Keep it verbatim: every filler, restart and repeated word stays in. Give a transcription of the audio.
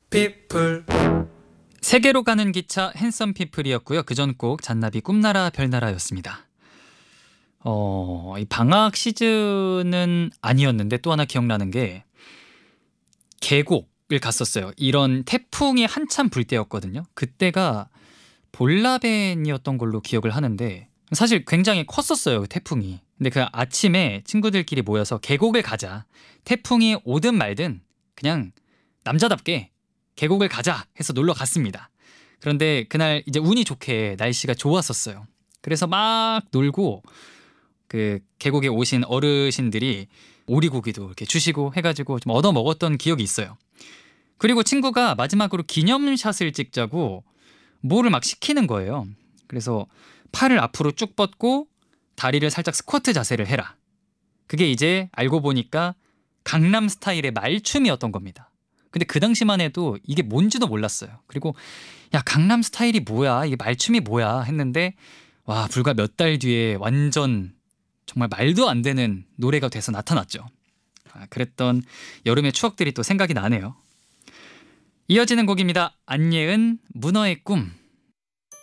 피플. 세계로 가는 기차 핸섬 피플이었고요. 그 전 곡 잔나비 꿈나라 별나라였습니다. 어, 이 방학 시즌은 아니었는데 또 하나 기억나는 게 계곡을 갔었어요. 이런 태풍이 한참 불 때였거든요. 그때가 볼라벤이었던 걸로 기억을 하는데 사실 굉장히 컸었어요, 태풍이. 근데 그 아침에 친구들끼리 모여서 계곡을 가자. 태풍이 오든 말든 그냥 남자답게 계곡을 가자 해서 놀러 갔습니다. 그런데 그날 이제 운이 좋게 날씨가 좋았었어요. 그래서 막 놀고 그 계곡에 오신 어르신들이 오리고기도 이렇게 주시고 해가지고 좀 얻어 먹었던 기억이 있어요. 그리고 친구가 마지막으로 기념샷을 찍자고 뭐를 막 시키는 거예요. 그래서 팔을 앞으로 쭉 뻗고 다리를 살짝 스쿼트 자세를 해라. 그게 이제 알고 보니까 강남 스타일의 말춤이었던 겁니다. 근데 그 당시만 해도 이게 뭔지도 몰랐어요. 그리고 야, 강남 스타일이 뭐야? 이게 말춤이 뭐야? 했는데 와, 불과 몇 달 뒤에 완전 정말 말도 안 되는 노래가 돼서 나타났죠. 아, 그랬던 여름의 추억들이 또 생각이 나네요. 이어지는 곡입니다. 안예은 문어의 꿈.